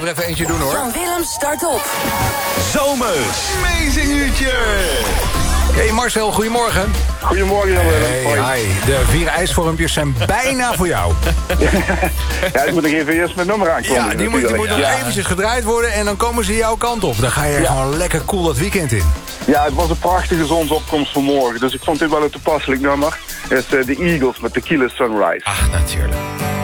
er even eentje doen, hoor. Jan Willem start op. Zomers. Amazing uurtje. Hey Marcel, goedemorgen. Goedemorgen, Jan Willem. Hey, hi. De 4 ijsvormpjes zijn bijna voor jou. Ja, ik moet nog even eerst mijn nummer aankomen. Ja, die moet nog eventjes gedraaid worden en dan komen ze jouw kant op. Dan ga je gewoon lekker cool dat weekend in. Ja, het was een prachtige zonsopkomst vanmorgen, dus ik vond dit wel een toepasselijk nummer. Het is de Eagles met Tequila Sunrise. Ach, natuurlijk.